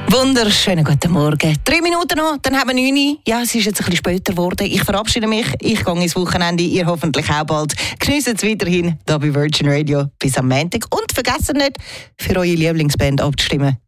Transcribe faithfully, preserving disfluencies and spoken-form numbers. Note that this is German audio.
Wunderschönen guten Morgen. Drei Minuten noch, dann haben wir neun. Ja, es ist jetzt ein bisschen später geworden. Ich verabschiede mich. Ich gehe ins Wochenende. Ihr hoffentlich auch bald. Geniessen es weiterhin hier bei Virgin Radio bis am Montag. Und vergessen nicht, für eure Lieblingsband abzustimmen.